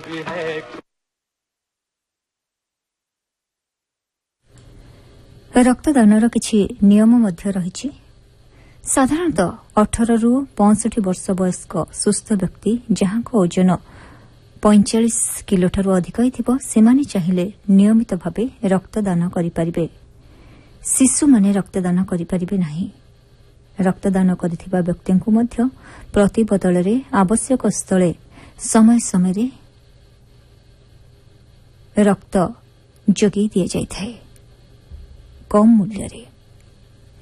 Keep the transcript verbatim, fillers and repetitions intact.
रक्तदान किछि नियम मध्य रहिछि। साधारणतः अठारह रु पैंसठ वर्ष वयस्क सुस्थ व्यक्ति जहां ओजन पैंचाश किलो ठारू अधिक होइथिबो सेमाने चाहिले नियमित भावे रक्तदान करिपारिबे। शिशु माने रक्तदान करिपारिबे नाही। रक्तदान करिथिबा व्यक्तिଙ୍କୁ ମଧ୍ୟ प्रतिबदଳରେ आवश्यक स्थळे समय समय रक्त जोगाई दिया जाइଥାଏ कम मूल्य रे।